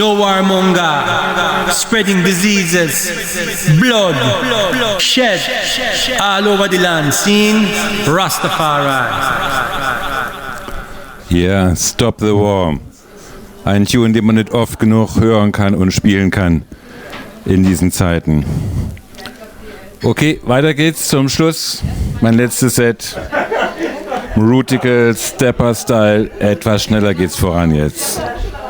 No warmonger, spreading diseases, blood, shed all over the land. Seen Rastafari. Yeah, Stop the War. Ein Tune, den man nicht oft genug hören kann und spielen kann in diesen Zeiten. Okay, weiter geht's zum Schluss. Mein letztes Set. Rootical Stepper Style. Etwas schneller geht's voran jetzt.